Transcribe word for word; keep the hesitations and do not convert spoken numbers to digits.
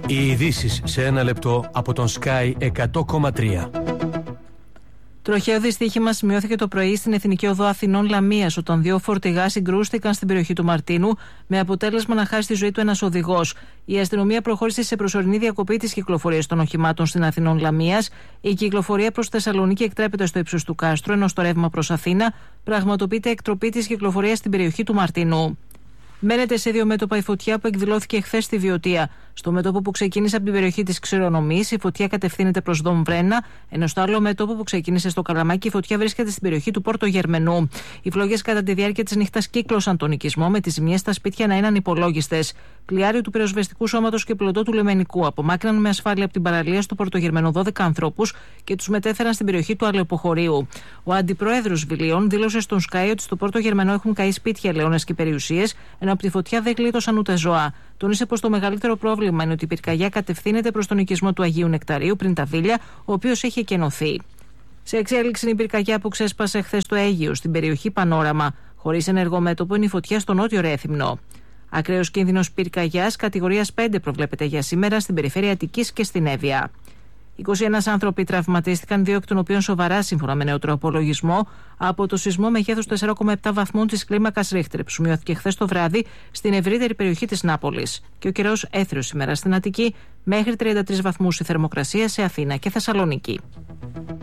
Οι ειδήσεις σε ένα λεπτό από τον Sky εκατό κόμμα τρία. Τροχαίο δυστύχημα σημειώθηκε το πρωί στην Εθνική Οδό Αθηνών Λαμίας, όταν δύο φορτηγά συγκρούστηκαν στην περιοχή του Μαρτίνου, με αποτέλεσμα να χάσει τη ζωή του ένας οδηγός. Η αστυνομία προχώρησε σε προσωρινή διακοπή της κυκλοφορίας των οχημάτων στην Αθηνών Λαμίας. Η κυκλοφορία προς Θεσσαλονίκη εκτρέπεται στο ύψος του κάστρου, ενώ στο ρεύμα προς Αθήνα πραγματοποιείται εκτροπή της κυκλοφορίας στην περιοχή του Μαρτίνου. Μένεται σε δύο μέτωπα η φωτιά που εκδηλώθηκε χθες στη Βιωτία. Στο μέτωπο που ξεκίνησε από την περιοχή της Ξηρονομής, η φωτιά κατευθύνεται προς Δομβρένα, ενώ στο άλλο μέτωπο που ξεκίνησε στο Καλαμάκι, η φωτιά βρίσκεται στην περιοχή του Πόρτο Γερμενού. Οι φλόγες κατά τη διάρκεια της νύχτας κύκλωσαν τον οικισμό, με τις ζημιές στα σπίτια να είναι ανυπολόγιστες. Πλοιάριο του πυροσβεστικού σώματος και πλωτό του λιμενικού απομάκρυναν με ασφάλεια από την παραλία στο Πόρτο Γερμενό δώδεκα ανθρώπους και τους μετέφεραν στην περιοχή του Αλεοποχωρίου. Ο αντιπρόεδρος Βιλίων δήλωσε στον Sky ότι στο Πόρτο Γερμενό έχουν καεί σπίτια, ελαιώνες και περιουσίες, ενώ από τη φωτιά δεν γλίτωσαν ούτε ζώα. Τόνισε πως το μεγαλύτερο πρόβλημα είναι ότι η πυρκαγιά κατευθύνεται προς τον οικισμό του Αγίου Νεκταρίου πριν τα Βίλια, ο οποίος έχει εκενωθεί. Σε εξέλιξη είναι η πυρκαγιά που ξέσπασε χθες στο Αίγυο, στην περιοχή Πανόραμα. Χωρίς ενεργό μέτωπο είναι η φωτιά στο νότιο Ρέθυμνο. Ακραίος κίνδυνος πυρκαγιάς κατηγορίας πέντε προβλέπεται για σήμερα στην περιφέρεια Αττικής και στην Εύβοια. είκοσι ένα άνθρωποι τραυματίστηκαν, δύο εκ των οποίων σοβαρά, σύμφωνα με νεότερο απολογισμό, από το σεισμό μεγέθους τέσσερα κόμμα επτά βαθμών της κλίμακας Ρίχτερ, που σημειώθηκε χθες το βράδυ στην ευρύτερη περιοχή της Νάπολης. Και ο καιρός έθριος σήμερα στην Αττική, μέχρι τριάντα τρεις βαθμούς η θερμοκρασία σε Αθήνα και Θεσσαλονίκη.